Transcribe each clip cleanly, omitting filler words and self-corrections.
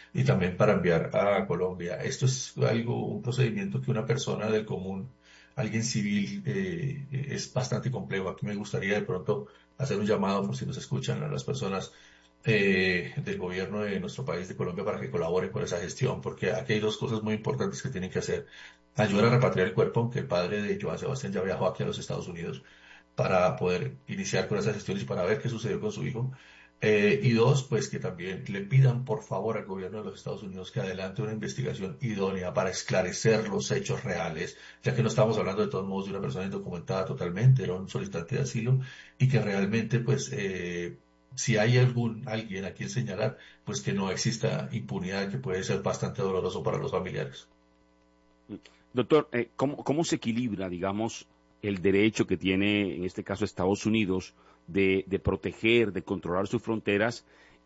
y también para enviar a Colombia. Esto es un procedimiento que una persona del común, alguien civil, es bastante complejo. Aquí me gustaría de pronto hacer un llamado, por si nos escuchan, a las personas del gobierno de nuestro país, de Colombia, para que colaboren con esa gestión, porque aquí hay dos cosas muy importantes que tienen que hacer. Ayudar a repatriar el cuerpo, aunque el padre de Joan Sebastián ya viajó aquí a los Estados Unidos para poder iniciar con esas gestiones y para ver qué sucedió con su hijo. Y dos, pues que también le pidan por favor al gobierno de los Estados Unidos que adelante una investigación idónea para esclarecer los hechos reales, ya que no estamos hablando de todos modos de una persona indocumentada totalmente, era un solicitante de asilo, y que realmente pues si hay alguien a quien señalar, pues que no exista impunidad, que puede ser bastante doloroso para los familiares. Doctor, ¿cómo se equilibra, digamos, el derecho que tiene, en este caso, Estados Unidos de proteger, de controlar sus fronteras,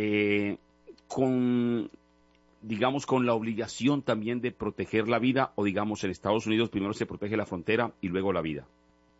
con, digamos, con la obligación también de proteger la vida, o digamos, en Estados Unidos primero se protege la frontera y luego la vida?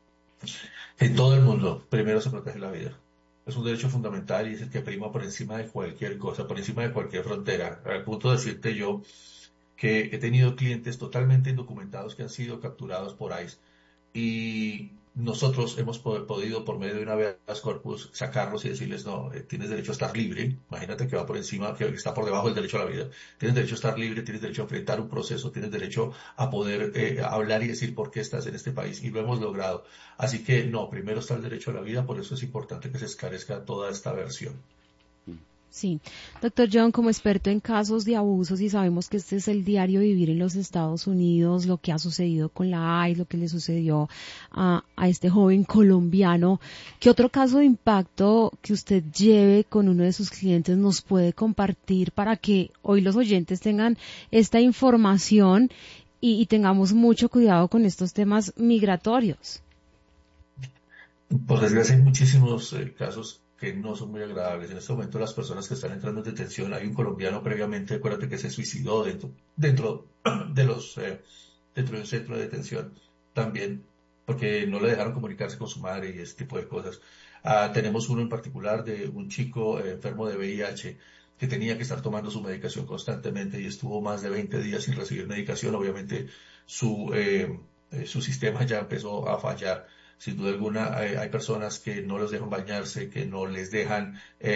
En todo el mundo, primero se protege la vida. Es un derecho fundamental y es el que prima por encima de cualquier cosa, por encima de cualquier frontera. Al punto de decirte yo que he tenido clientes totalmente indocumentados que han sido capturados por ICE y nosotros hemos podido, por medio de una habeas corpus, sacarlos y decirles, no, tienes derecho a estar libre. Imagínate que va por encima, que está por debajo del derecho a la vida. Tienes derecho a estar libre, tienes derecho a enfrentar un proceso, tienes derecho a poder hablar y decir por qué estás en este país. Y lo hemos logrado. Así que, no, primero está el derecho a la vida, por eso es importante que se esclarezca toda esta versión. Sí, doctor John, como experto en casos de abusos y sabemos que este es el diario vivir en los Estados Unidos, lo que ha sucedido con la ICE, lo que le sucedió a este joven colombiano, ¿qué otro caso de impacto que usted lleve con uno de sus clientes nos puede compartir para que hoy los oyentes tengan esta información y tengamos mucho cuidado con estos temas migratorios? Por desgracia hay muchísimos casos que no son muy agradables. En este momento las personas que están entrando en detención, hay un colombiano previamente, acuérdate que se suicidó dentro de dentro de un centro de detención también, porque no le dejaron comunicarse con su madre y ese tipo de cosas. Tenemos uno en particular de un chico enfermo de VIH que tenía que estar tomando su medicación constantemente y estuvo más de 20 días sin recibir medicación. Obviamente su sistema ya empezó a fallar. Sin duda alguna, hay personas que no los dejan bañarse, que no les dejan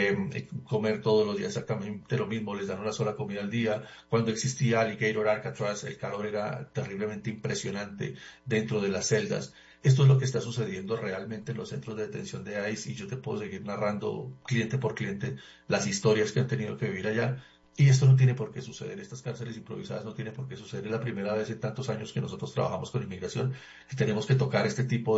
comer todos los días exactamente lo mismo, les dan una sola comida al día. Cuando existía Alligator Alcatraz, el calor era terriblemente impresionante dentro de las celdas. Esto es lo que está sucediendo realmente en los centros de detención de ICE y yo te puedo seguir narrando cliente por cliente las historias que han tenido que vivir allá. Y esto no tiene por qué suceder, estas cárceles improvisadas no tiene por qué suceder. Es la primera vez en tantos años que nosotros trabajamos con inmigración y tenemos que tocar este tipo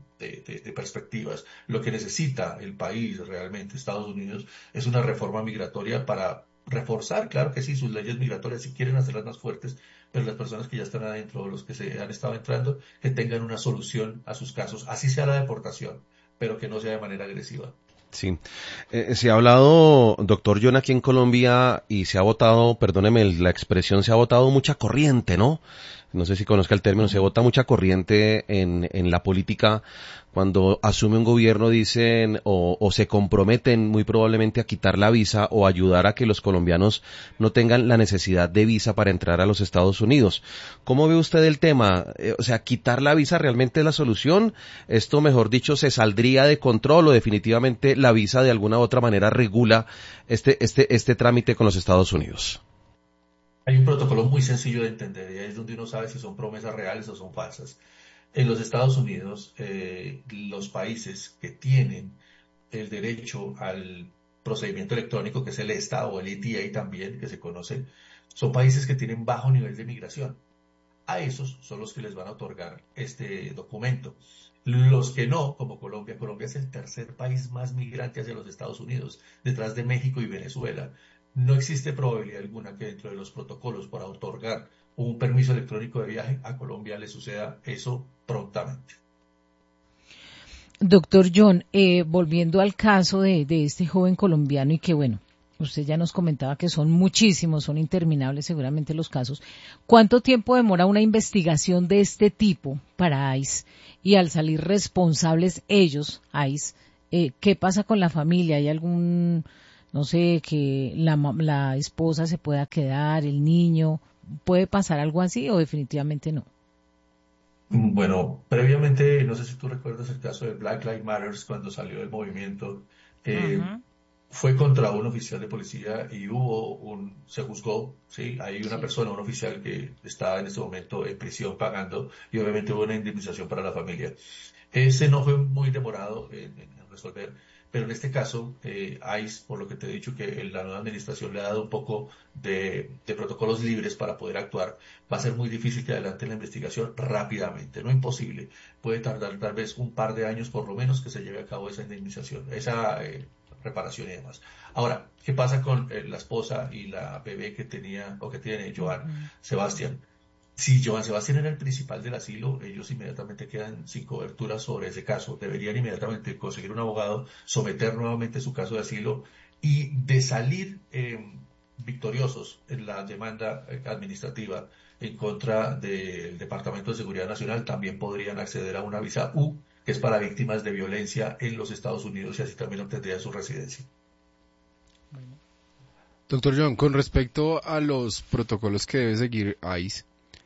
de perspectivas. Lo que necesita el país realmente, Estados Unidos, es una reforma migratoria para reforzar, claro que sí, sus leyes migratorias, si quieren hacerlas más fuertes, pero las personas que ya están adentro, los que se han estado entrando, que tengan una solución a sus casos, así sea la deportación, pero que no sea de manera agresiva. Sí, se ha hablado, doctor John, aquí en Colombia y se ha votado, perdóneme la expresión, se ha votado mucha corriente, ¿no? No sé si conozca el término, se vota mucha corriente en la política. Cuando asume un gobierno dicen o se comprometen muy probablemente a quitar la visa o ayudar a que los colombianos no tengan la necesidad de visa para entrar a los Estados Unidos. ¿Cómo ve usted el tema? O sea, ¿quitar la visa realmente es la solución? Esto, mejor dicho, ¿se saldría de control o definitivamente la visa de alguna u otra manera regula este trámite con los Estados Unidos? Hay un protocolo muy sencillo de entender y ahí es donde uno sabe si son promesas reales o son falsas. En los Estados Unidos, los países que tienen el derecho al procedimiento electrónico, que es el ESTA o el ETA también, que se conoce, son países que tienen bajo nivel de migración. A esos son los que les van a otorgar este documento. Los que no, como Colombia, Colombia es el tercer país más migrante hacia los Estados Unidos, detrás de México y Venezuela. No existe probabilidad alguna que dentro de los protocolos para otorgar un permiso electrónico de viaje a Colombia le suceda eso prontamente. Doctor John, volviendo al caso de este joven colombiano y que bueno, usted ya nos comentaba que son muchísimos, son interminables seguramente los casos. ¿Cuánto tiempo demora una investigación de este tipo para ICE? Y al salir responsables ellos, ICE, ¿qué pasa con la familia? ¿Hay algún no sé, que la esposa se pueda quedar, el niño, ¿puede pasar algo así o definitivamente no? Bueno, previamente, no sé si tú recuerdas el caso de Black Lives Matter cuando salió el movimiento, eh, Ujú. fue contra un oficial de policía y se juzgó, ¿sí? Hay una Sí. persona, un oficial que está en este momento en prisión pagando y obviamente hubo una indemnización para la familia. Ese no fue muy demorado en resolver, pero en este caso, ICE, por lo que te he dicho, que la nueva administración le ha dado un poco de protocolos libres para poder actuar, va a ser muy difícil que adelante la investigación rápidamente, no imposible. Puede tardar tal vez un par de años por lo menos que se lleve a cabo esa indemnización, esa reparación y demás. Ahora, ¿qué pasa con la esposa y la bebé que tenía o que tiene Joan Ujú. Sebastián? Si Joan Sebastián era el principal del asilo, ellos inmediatamente quedan sin cobertura sobre ese caso. Deberían inmediatamente conseguir un abogado, someter nuevamente su caso de asilo y de salir victoriosos en la demanda administrativa en contra del Departamento de Seguridad Nacional, también podrían acceder a una visa U, que es para víctimas de violencia en los Estados Unidos y así también obtendrían su residencia. Doctor John, con respecto a los protocolos que debe seguir ICE,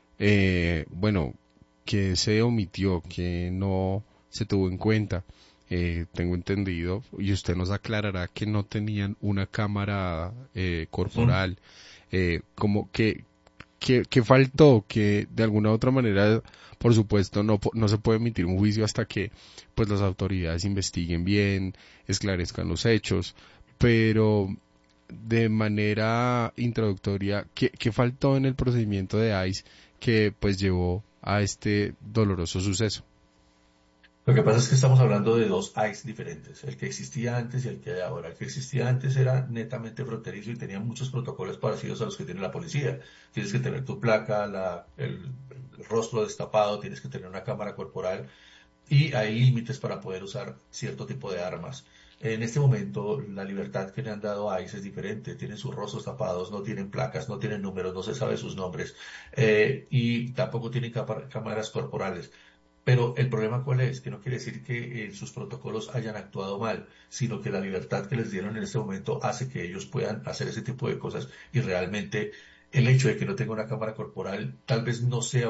bueno, que se omitió, que no se tuvo en cuenta, tengo entendido, y usted nos aclarará que no tenían una cámara Mm. corporal, como que faltó, que de alguna u otra manera, por supuesto, no se puede emitir un juicio hasta que pues las autoridades investiguen bien, esclarezcan los hechos, pero de manera introductoria, ¿qué faltó en el procedimiento de ICE que pues llevó a este doloroso suceso? Lo que pasa es que estamos hablando de dos ICE diferentes, el que existía antes y el que hay ahora. El que existía antes era netamente fronterizo y tenía muchos protocolos parecidos a los que tiene la policía. Tienes que tener tu placa, el rostro destapado, tienes que tener una cámara corporal y hay límites para poder usar cierto tipo de armas. En este momento, la libertad que le han dado a ICE es diferente. Tienen sus rostros tapados, no tienen placas, no tienen números, no se sabe sus nombres y tampoco tienen cámaras corporales. Pero el problema cuál es, que no quiere decir que sus protocolos hayan actuado mal, sino que la libertad que les dieron en este momento hace que ellos puedan hacer ese tipo de cosas y realmente el hecho de que no tenga una cámara corporal tal vez no sea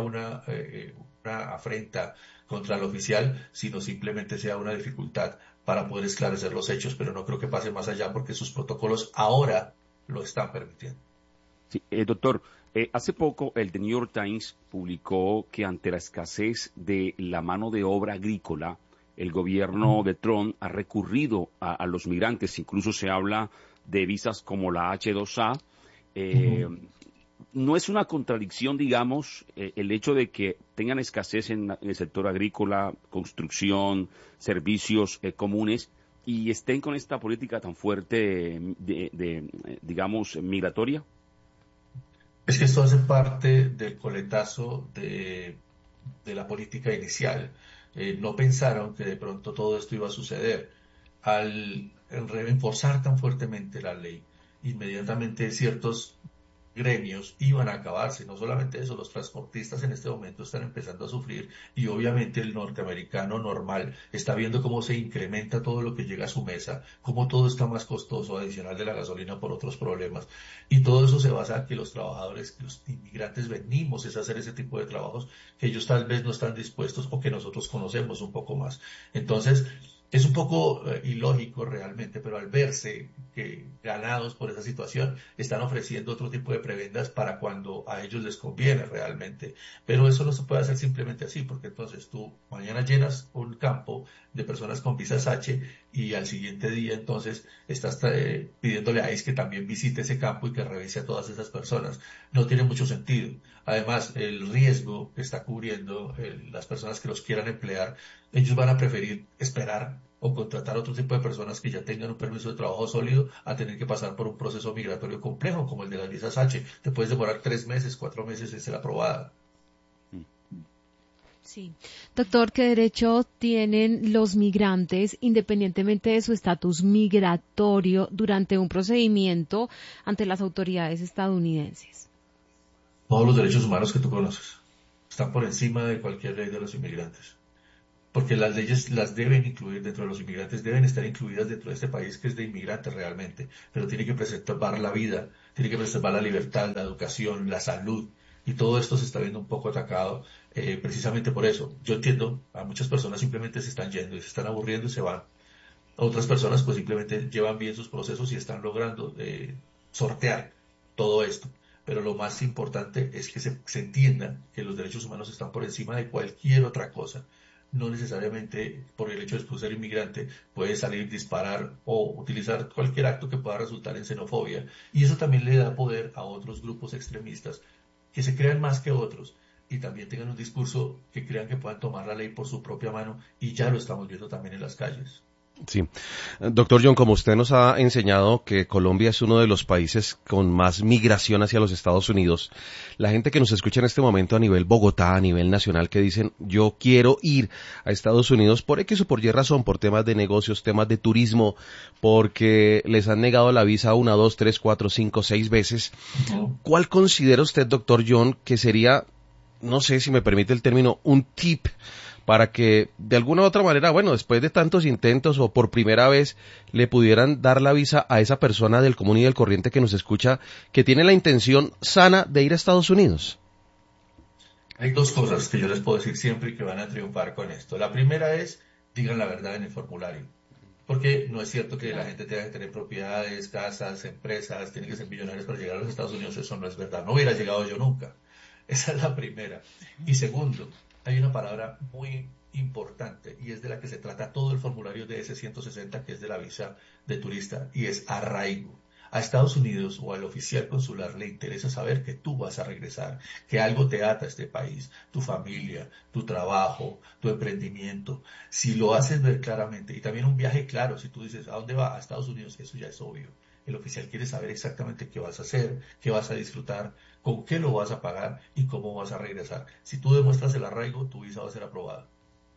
una afrenta contra el oficial, sino simplemente sea una dificultad para poder esclarecer los hechos, pero no creo que pase más allá porque sus protocolos ahora lo están permitiendo. Sí, doctor, hace poco el The New York Times publicó que ante la escasez de la mano de obra agrícola, el gobierno de Trump ha recurrido a los migrantes, incluso se habla de visas como la H2A. Eh, Ujú. no es una contradicción, digamos, el hecho de que tengan escasez en el sector agrícola, construcción, servicios comunes y estén con esta política tan fuerte digamos, migratoria. Es que esto hace parte del coletazo de la política inicial. No pensaron que de pronto todo esto iba a suceder. Al reforzar tan fuertemente la ley, inmediatamente ciertos gremios iban a acabarse. No solamente eso, los transportistas en este momento están empezando a sufrir y obviamente el norteamericano normal está viendo cómo se incrementa todo lo que llega a su mesa, cómo todo está más costoso adicional de la gasolina por otros problemas. Y todo eso se basa en que los trabajadores, que los inmigrantes venimos es a hacer ese tipo de trabajos que ellos tal vez no están dispuestos o que nosotros conocemos un poco más. Entonces, es un poco ilógico realmente, pero al verse que ganados por esa situación, están ofreciendo otro tipo de prebendas para cuando a ellos les conviene realmente. Pero eso no se puede hacer simplemente así, porque entonces tú mañana llenas un campo de personas con visas H y al siguiente día entonces estás pidiéndole a ICE que también visite ese campo y que revise a todas esas personas. No tiene mucho sentido. Además, el riesgo que está cubriendo las personas que los quieran emplear, ellos van a preferir esperar o contratar otro tipo de personas que ya tengan un permiso de trabajo sólido a tener que pasar por un proceso migratorio complejo como el de las visas H. Te puedes demorar 3 meses, 4 meses en ser aprobada. Sí. Doctor, ¿qué derecho tienen los migrantes, independientemente de su estatus migratorio, durante un procedimiento ante las autoridades estadounidenses? Todos los derechos humanos que tú conoces están por encima de cualquier ley de los inmigrantes. porque las leyes las deben incluir dentro de los inmigrantes, deben estar incluidas dentro de este país que es de inmigrantes realmente, pero tiene que preservar la vida, tiene que preservar la libertad, la educación, la salud, y todo esto se está viendo un poco atacado precisamente por eso. Yo entiendo, a muchas personas simplemente se están yendo y se están aburriendo y se van. Otras personas pues simplemente llevan bien sus procesos y están logrando sortear todo esto. Pero lo más importante es que se entienda que los derechos humanos están por encima de cualquier otra cosa. No necesariamente por el hecho de tú ser inmigrante puedes salir, disparar o utilizar cualquier acto que pueda resultar en xenofobia. Y eso también le da poder a otros grupos extremistas que se crean más que otros y también tengan un discurso que crean que puedan tomar la ley por su propia mano, y ya lo estamos viendo también en las calles. Sí. Doctor John, como usted nos ha enseñado que Colombia es uno de los países con más migración hacia los Estados Unidos, la gente que nos escucha en este momento a nivel Bogotá, a nivel nacional, que dicen, yo quiero ir a Estados Unidos por X o por Y razón, por temas de negocios, temas de turismo, porque les han negado la visa 1, 2, 3, 4, 5, 6 veces. ¿Cuál considera usted, doctor John, que sería, no sé si me permite el término, un tip para que de alguna u otra manera, bueno, después de tantos intentos o por primera vez le pudieran dar la visa a esa persona del común y del corriente que nos escucha, que tiene la intención sana de ir a Estados Unidos? Hay dos cosas que yo les puedo decir siempre y que van a triunfar con esto. La primera es, digan la verdad en el formulario. Porque no es cierto que la gente tenga que tener propiedades, casas, empresas, tiene que ser millonarios para llegar a los Estados Unidos. Eso no es verdad. No hubiera llegado yo nunca. Esa es la primera. Y segundo, hay una palabra muy importante y es de la que se trata todo el formulario de S-160, que es de la visa de turista, y es arraigo. A Estados Unidos o al oficial consular le interesa saber que tú vas a regresar, que algo te ata a este país, tu familia, tu trabajo, tu emprendimiento. Si lo haces ver claramente, y también un viaje claro, si tú dices, ¿a dónde va? A Estados Unidos, eso ya es obvio. El oficial quiere saber exactamente qué vas a hacer, qué vas a disfrutar, con qué lo vas a pagar y cómo vas a regresar. Si tú demuestras el arraigo, tu visa va a ser aprobada.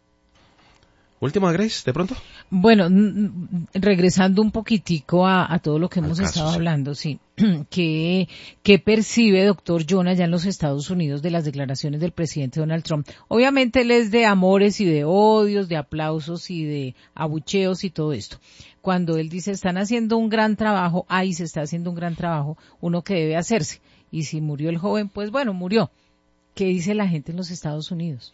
Última, Grace, de pronto. Bueno, regresando un poquitico a todo lo que hemos estado sí. hablando, sí. ¿Qué percibe, doctor John, allá en los Estados Unidos de las declaraciones del presidente Donald Trump? Obviamente él es de amores y de odios, de aplausos y de abucheos y todo esto. Cuando él dice, están haciendo un gran trabajo, ahí se está haciendo un gran trabajo, uno que debe hacerse. Y si murió el joven, pues bueno, murió. ¿Qué dice la gente en los Estados Unidos?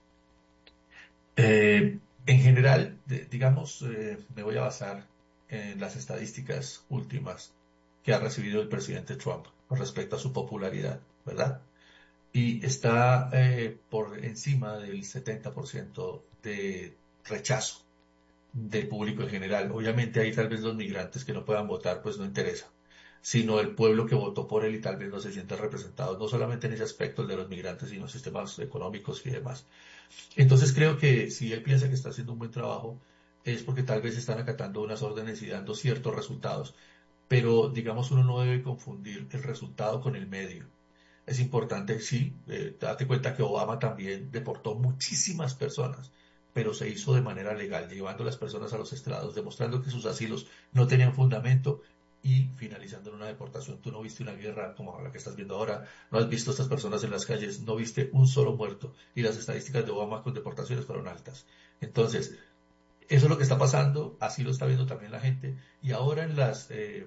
En general, digamos, me voy a basar en las estadísticas últimas que ha recibido el presidente Trump con respecto a su popularidad, ¿verdad? Y está por encima del 70% de rechazo del público en general. Obviamente hay tal vez los migrantes que no puedan votar, pues no interesa, sino el pueblo que votó por él y tal vez no se siente representado, no solamente en ese aspecto, el de los migrantes, sino sistemas económicos y demás. Entonces creo que si él piensa que está haciendo un buen trabajo, es porque tal vez están acatando unas órdenes y dando ciertos resultados. Pero, digamos, uno no debe confundir el resultado con el medio. Es importante, sí, date cuenta que Obama también deportó muchísimas personas, pero se hizo de manera legal, llevando a las personas a los estrados, demostrando que sus asilos no tenían fundamento y finalizando en una deportación. Tú no viste una guerra como la que estás viendo ahora, no has visto a estas personas en las calles, no viste un solo muerto y las estadísticas de Obama con deportaciones fueron altas. Entonces, eso es lo que está pasando, así lo está viendo también la gente, y ahora en las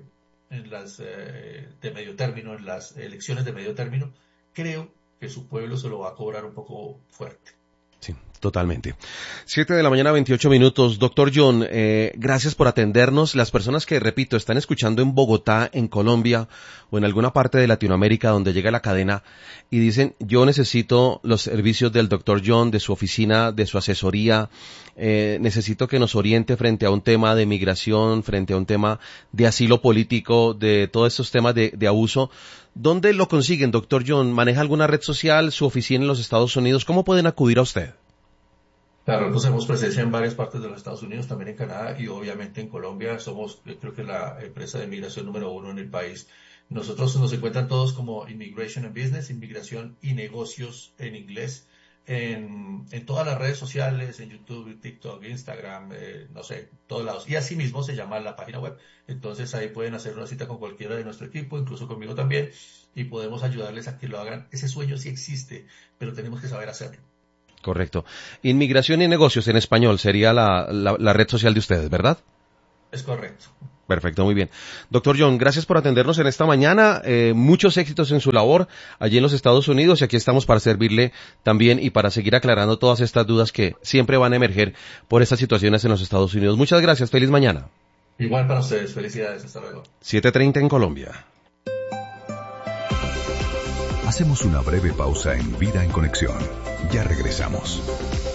de medio término, en las elecciones de medio término, creo que su pueblo se lo va a cobrar un poco fuerte. Sí, totalmente. 7:28 a.m. Doctor John, gracias por atendernos. Las personas que, repito, están escuchando en Bogotá, en Colombia o en alguna parte de Latinoamérica donde llega la cadena y dicen, yo necesito los servicios del doctor John, de su oficina, de su asesoría, necesito que nos oriente frente a un tema de migración, frente a un tema de asilo político, de todos estos temas de abuso. ¿Dónde lo consiguen, doctor John? ¿Maneja alguna red social, su oficina en los Estados Unidos? ¿Cómo pueden acudir a usted? Claro, nosotros tenemos presencia en varias partes de los Estados Unidos, también en Canadá y obviamente en Colombia. Somos, creo que la empresa de migración número 1 en el país. Nosotros nos encuentran todos como Immigration and Business, inmigración y negocios en inglés, en todas las redes sociales, en YouTube, TikTok, Instagram, no sé, todos lados. Y así mismo se llama la página web. Entonces ahí pueden hacer una cita con cualquiera de nuestro equipo, incluso conmigo también, y podemos ayudarles a que lo hagan. Ese sueño sí existe, pero tenemos que saber hacerlo. Correcto. Inmigración y negocios en español sería la red social de ustedes, ¿verdad? Es correcto. Perfecto, muy bien. Doctor John, gracias por atendernos en esta mañana. Muchos éxitos en su labor allí en los Estados Unidos y aquí estamos para servirle también y para seguir aclarando todas estas dudas que siempre van a emerger por estas situaciones en los Estados Unidos. Muchas gracias. Feliz mañana. Igual para ustedes. Felicidades. Hasta luego. 7:30 en Colombia. Hacemos una breve pausa en Vida en Conexión. Ya regresamos.